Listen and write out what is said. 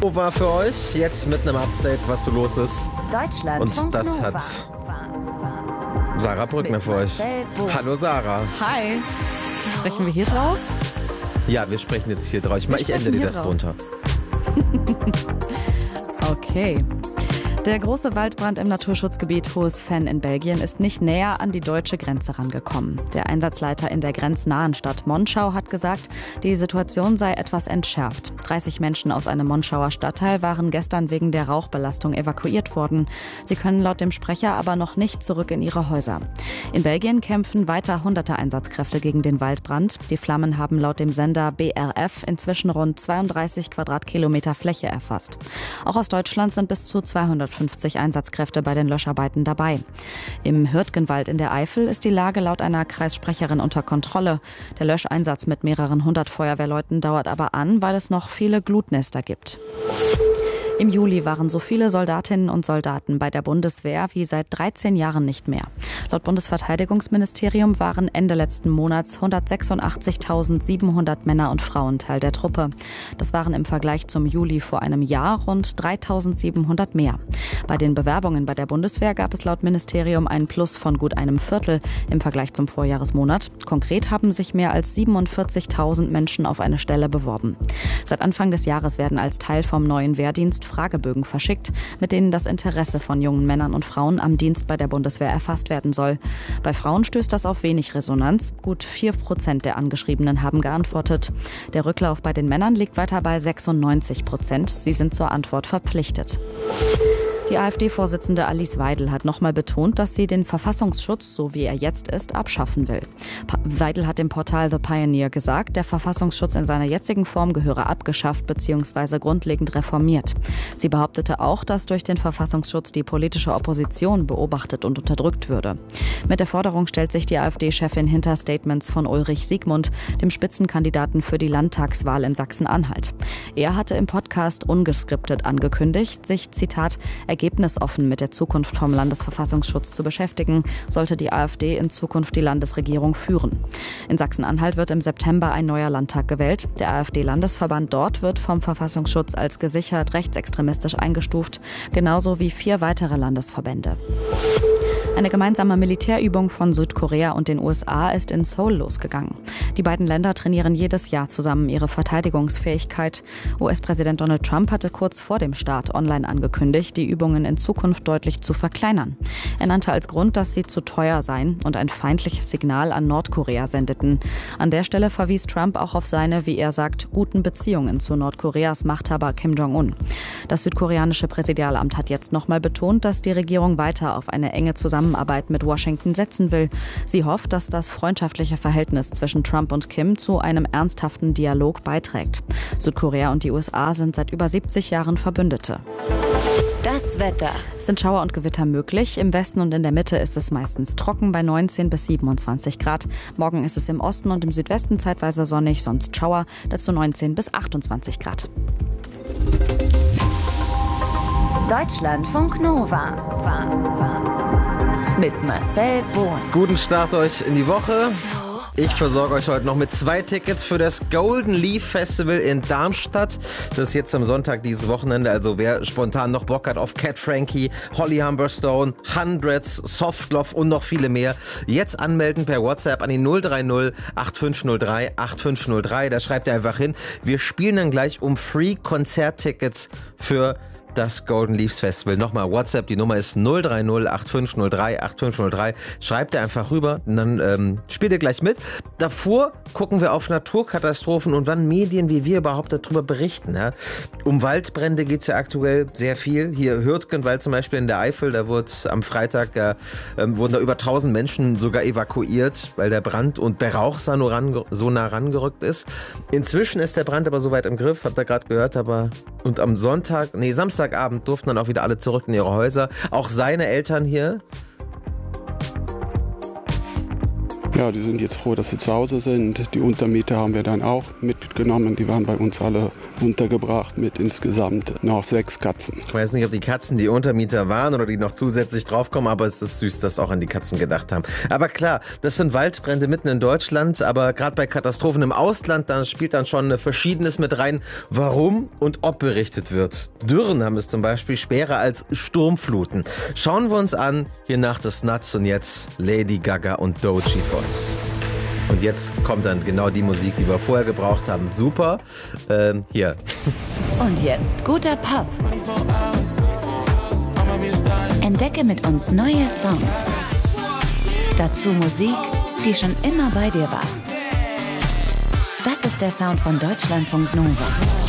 Nova für euch. Jetzt mit einem Update, was so los ist. Deutschland. Und das hat Sarah Brückner für euch. Hallo Sarah. Hi. Sprechen wir hier drauf? Ja, wir sprechen jetzt hier drauf. Ich ändere dir das drunter. Okay. Der große Waldbrand im Naturschutzgebiet Hohes Venn in Belgien ist nicht näher an die deutsche Grenze rangekommen. Der Einsatzleiter in der grenznahen Stadt Monschau hat gesagt, die Situation sei etwas entschärft. 30 Menschen aus einem Monschauer Stadtteil waren gestern wegen der Rauchbelastung evakuiert worden. Sie können laut dem Sprecher aber noch nicht zurück in ihre Häuser. In Belgien kämpfen weiter hunderte Einsatzkräfte gegen den Waldbrand. Die Flammen haben laut dem Sender BRF inzwischen rund 32 Quadratkilometer Fläche erfasst. Auch aus Deutschland sind bis zu 250 Einsatzkräfte bei den Löscharbeiten dabei. Im Hürtgenwald in der Eifel ist die Lage laut einer Kreissprecherin unter Kontrolle. Der Löscheinsatz mit mehreren hundert Feuerwehrleuten dauert aber an, weil es noch viele Glutnester gibt. Im Juli waren so viele Soldatinnen und Soldaten bei der Bundeswehr wie seit 13 Jahren nicht mehr. Laut Bundesverteidigungsministerium waren Ende letzten Monats 186.700 Männer und Frauen Teil der Truppe. Das waren im Vergleich zum Juli vor einem Jahr rund 3.700 mehr. Bei den Bewerbungen bei der Bundeswehr gab es laut Ministerium einen Plus von gut einem Viertel im Vergleich zum Vorjahresmonat. Konkret haben sich mehr als 47.000 Menschen auf eine Stelle beworben. Seit Anfang des Jahres werden als Teil vom neuen Wehrdienst Fragebögen verschickt, mit denen das Interesse von jungen Männern und Frauen am Dienst bei der Bundeswehr erfasst werden soll. Bei Frauen stößt das auf wenig Resonanz. Gut 4% der Angeschriebenen haben geantwortet. Der Rücklauf bei den Männern liegt weiter bei 96%. Sie sind zur Antwort verpflichtet. Die AfD-Vorsitzende Alice Weidel hat nochmal betont, dass sie den Verfassungsschutz, so wie er jetzt ist, abschaffen will. Weidel hat dem Portal The Pioneer gesagt, der Verfassungsschutz in seiner jetzigen Form gehöre abgeschafft bzw. grundlegend reformiert. Sie behauptete auch, dass durch den Verfassungsschutz die politische Opposition beobachtet und unterdrückt würde. Mit der Forderung stellt sich die AfD-Chefin hinter Statements von Ulrich Siegmund, dem Spitzenkandidaten für die Landtagswahl in Sachsen-Anhalt. Er hatte im Podcast ungeskriptet angekündigt, sich, Zitat, ergebnisoffen mit der Zukunft vom Landesverfassungsschutz zu beschäftigen, sollte die AfD in Zukunft die Landesregierung führen. In Sachsen-Anhalt wird im September ein neuer Landtag gewählt. Der AfD-Landesverband dort wird vom Verfassungsschutz als gesichert rechtsextremistisch eingestuft, genauso wie 4 weitere Landesverbände. Eine gemeinsame Militärübung von Südkorea und den USA ist in Seoul losgegangen. Die beiden Länder trainieren jedes Jahr zusammen ihre Verteidigungsfähigkeit. US-Präsident Donald Trump hatte kurz vor dem Start online angekündigt, die Übungen in Zukunft deutlich zu verkleinern. Er nannte als Grund, dass sie zu teuer seien und ein feindliches Signal an Nordkorea sendeten. An der Stelle verwies Trump auch auf seine, wie er sagt, guten Beziehungen zu Nordkoreas Machthaber Kim Jong-un. Das südkoreanische Präsidialamt hat jetzt nochmal betont, dass die Regierung weiter auf eine enge Zusammenarbeit mit Washington setzen will. Sie hofft, dass das freundschaftliche Verhältnis zwischen Trump und Kim zu einem ernsthaften Dialog beiträgt. Südkorea und die USA sind seit über 70 Jahren Verbündete. Das Wetter. Es sind Schauer und Gewitter möglich. Im Westen und in der Mitte ist es meistens trocken bei 19 bis 27 Grad. Morgen ist es im Osten und im Südwesten zeitweise sonnig, sonst Schauer, dazu 19 bis 28 Grad. Deutschlandfunk Nova. Mit Marcel Bohn. Guten Start euch in die Woche. Ich versorge euch heute noch mit 2 Tickets für das Golden Leaf Festival in Darmstadt. Das ist jetzt am Sonntag dieses Wochenende. Also wer spontan noch Bock hat auf Cat Frankie, Holly Humberstone, Hundreds, Softlove und noch viele mehr, jetzt anmelden per WhatsApp an die 030 8503 8503. Da schreibt ihr einfach hin. Wir spielen dann gleich um Free-Konzerttickets für das Golden Leaves Festival. Nochmal WhatsApp, die Nummer ist 030 8503 8503. Schreibt ihr einfach rüber und dann spielt ihr gleich mit. Davor gucken wir auf Naturkatastrophen und wann Medien wie wir überhaupt darüber berichten. Ja? Um Waldbrände geht es ja aktuell sehr viel. Hier Hürtgenwald zum Beispiel in der Eifel, da wurde am Freitag wurden da über 1000 Menschen sogar evakuiert, weil der Brand und der Rauch so nah rangerückt ist. Inzwischen ist der Brand aber soweit im Griff, habt ihr gerade gehört, und am Samstagabend durften dann auch wieder alle zurück in ihre Häuser. Auch seine Eltern hier. Ja, die sind jetzt froh, dass sie zu Hause sind. Die Untermieter haben wir dann auch mitgenommen. Die waren bei uns alle untergebracht mit insgesamt noch 6 Katzen. Ich weiß nicht, ob die Katzen die Untermieter waren oder die noch zusätzlich draufkommen, aber es ist süß, dass auch an die Katzen gedacht haben. Aber klar, das sind Waldbrände mitten in Deutschland, aber gerade bei Katastrophen im Ausland, da spielt dann schon Verschiedenes mit rein, warum und ob berichtet wird. Dürren haben es zum Beispiel schwerer als Sturmfluten. Schauen wir uns an, hier nach des Nuts und jetzt Lady Gaga und Doechii für euch. Und jetzt kommt dann genau die Musik, die wir vorher gebraucht haben. Super. Hier. Und jetzt guter Pop. Entdecke mit uns neue Songs. Dazu Musik, die schon immer bei dir war. Das ist der Sound von Deutschlandfunk Nova.